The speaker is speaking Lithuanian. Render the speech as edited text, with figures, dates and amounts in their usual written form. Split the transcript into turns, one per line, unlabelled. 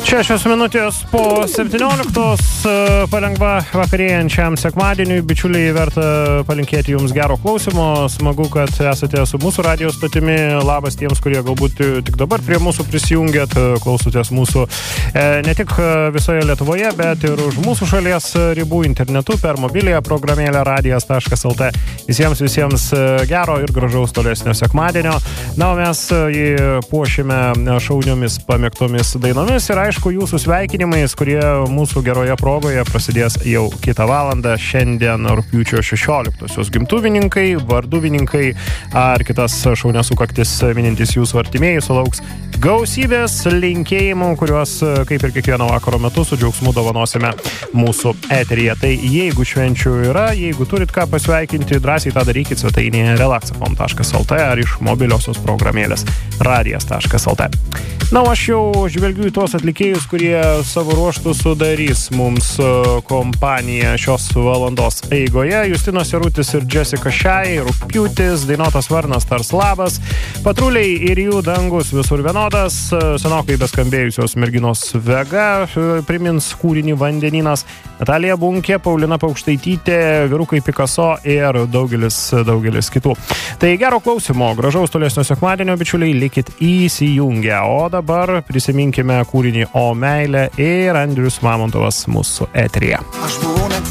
6 minutės po 17 palengva vakarėjančiam sekmadieniui. Bičiuliai, verta palinkėti jums gero klausimo. Smagu, kad esate su mūsų radijo stotimi. Labas tiems, kurie galbūt tik dabar prie mūsų prisijungėt. Klausotės mūsų ne tik visoje Lietuvoje, bet ir už mūsų šalies ribų internetu per mobiliąją programėlę radijas.lt. Visiems gero ir gražaus tolesnio sekmadienio. Na, o mes jį puošime šauniomis pamėgtomis dainomis ir aišku jūsų sveikinimais, kurie mūsų geroje progoje prasidės jau kitą valandą. Šiandien rugpjūčio 16-osios gimtuvininkai, varduvininkai ar kitas šaunias sukaktis minintys jūsų artimieji sulauks gausybės linkėjimų, kuriuos kaip ir kiekvieno vakaro metu su džiaugsmu dovanosime mūsų eteryje. Tai jeigu švenčių yra, jeigu turit ką pasveikinti, drąsiai tą darykit svetainėje relaxafon.lt ar iš mobiliosios programėlės radijas.lt. Na, aš jau žvelgiu į tuos atlikėjus, kurie savo ruoštų sudarys mums kompaniją šios valandos eigoje. Justinas Jarutis ir Jessica Shy, Rugpjūtis, Dainotas Varnas tars labas, Patruliai ir jų dangus visur vienodas, senokai beskambėjusios merginos Vega primins kūrinį Vandenynas, Natalija Bunkė, Paulina Paukštaitytė, Vyrukai Picasso ir daugelis kitų. Tai gero klausimo, gražaus tolesnio sekmadienio, bičiuliai, likit įsijungę. O dabar prisiminkime kūrinį O meilė ir Andrius Mamontovas mūsų eteryje.